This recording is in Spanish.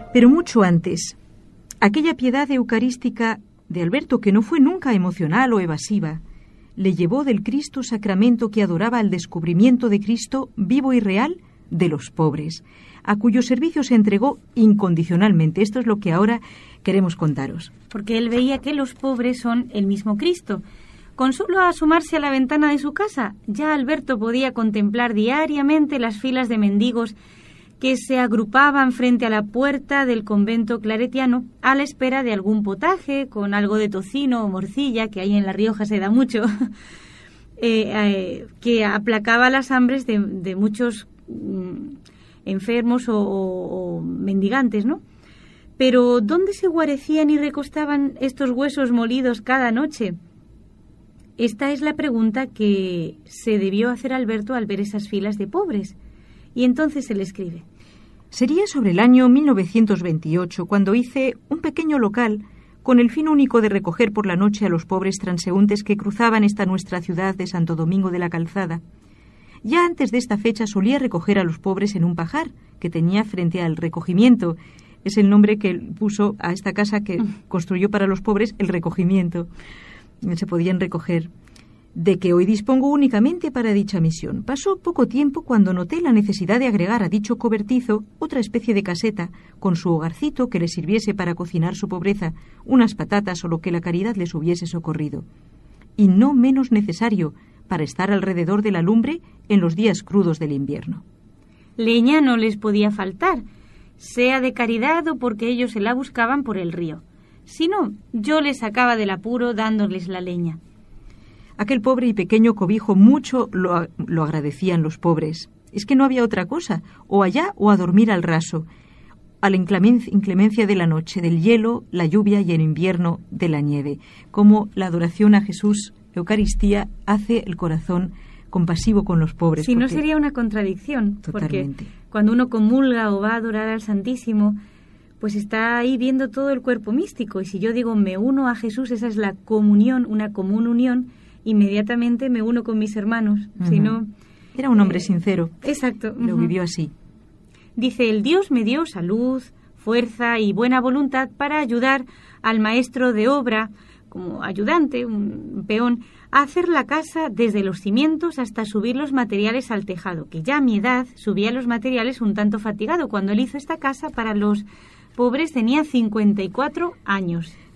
Pero mucho antes, aquella piedad eucarística de Alberto, que no fue nunca emocional o evasiva, le llevó del Cristo Sacramento que adoraba al descubrimiento de Cristo vivo y real de los pobres, a cuyo servicio se entregó incondicionalmente. Esto es lo que ahora queremos contaros. Porque él veía que los pobres son el mismo Cristo. Con solo asomarse a la ventana de su casa, ya Alberto podía contemplar diariamente las filas de mendigos que se agrupaban frente a la puerta del convento claretiano a la espera de algún potaje con algo de tocino o morcilla, que ahí en La Rioja se da mucho, que aplacaba las hambres de muchos enfermos o mendigantes, ¿no? Pero ¿dónde se guarecían y recostaban estos huesos molidos cada noche? Esta es la pregunta que se debió hacer Alberto al ver esas filas de pobres. Y entonces él escribe: Sería sobre el año 1928 cuando hice un pequeño local con el fin único de recoger por la noche a los pobres transeúntes que cruzaban esta nuestra ciudad de Santo Domingo de la Calzada. Ya antes de esta fecha solía recoger a los pobres en un pajar que tenía frente al recogimiento. Es el nombre que puso a esta casa que construyó para los pobres, el recogimiento. Se podían recoger. De que hoy dispongo únicamente para dicha misión. Pasó poco tiempo cuando noté la necesidad de agregar a dicho cobertizo otra especie de caseta con su hogarcito que le sirviese para cocinar su pobreza, unas patatas o lo que la caridad les hubiese socorrido. Y no menos necesario para estar alrededor de la lumbre en los días crudos del invierno. Leña no les podía faltar, sea de caridad o porque ellos se la buscaban por el río. Si no, yo les sacaba del apuro dándoles la leña. Aquel pobre y pequeño cobijo mucho lo agradecían los pobres. Es que no había otra cosa, o allá o a dormir al raso, a la inclemencia de la noche, del hielo, la lluvia y en invierno de la nieve, como la adoración a Jesús, Eucaristía, hace el corazón compasivo con los pobres. Si no sería una contradicción, totalmente. Porque cuando uno comulga o va a adorar al Santísimo, pues está ahí viendo todo el cuerpo místico, y si yo digo me uno a Jesús, esa es la comunión, una común unión, inmediatamente me uno con mis hermanos. Si no, era un hombre sincero. Exacto. Lo vivió así. Dice: el Dios me dio salud, fuerza y buena voluntad para ayudar al maestro de obra, como ayudante, un peón, a hacer la casa desde los cimientos hasta subir los materiales al tejado, que ya a mi edad subía los materiales un tanto fatigado. Cuando él hizo esta casa para los pobres tenía 54 años.